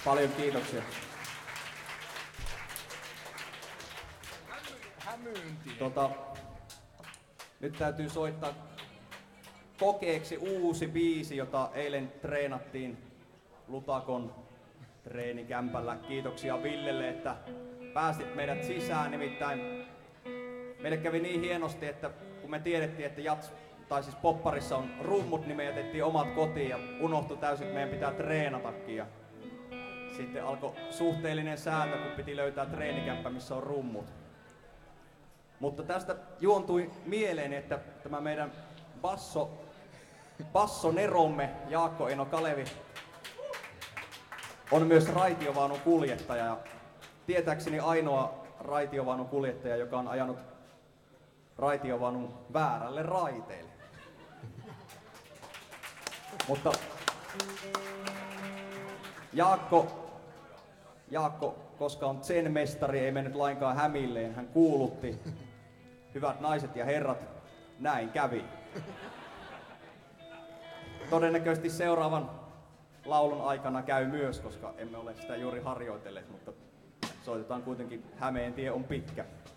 Paljon kiitoksia. Nyt täytyy soittaa kokeeksi uusi biisi, jota eilen treenattiin Lutakon treenikämpällä. Kiitoksia Villelle, että päästit meidät sisään. Nimittäin meille kävi niin hienosti, että kun me tiedettiin, että siis popparissa on rummut, niin me jätettiin omat kotiin ja unohtui täysin, että meidän pitää treenatakin. Ja sitten alkoi suhteellinen sääntö, kun piti löytää treenikämppä, missä on rummut. Mutta tästä juontui mieleeni, että tämä meidän bassoneromme Jaakko Eino Kalevi on myös raitiovaunun kuljettaja. Ja tietääkseni ainoa raitiovaunun kuljettaja, joka on ajanut raitiovaunun väärälle raiteelle. Mutta Jaakko, koska on zen-mestari, ei mennyt lainkaan hämilleen. Hän kuulutti, hyvät naiset ja herrat, näin kävi. Todennäköisesti seuraavan laulun aikana käy myös, koska emme ole sitä juuri harjoitelleet, mutta soitetaan kuitenkin Hämeentie on pitkä.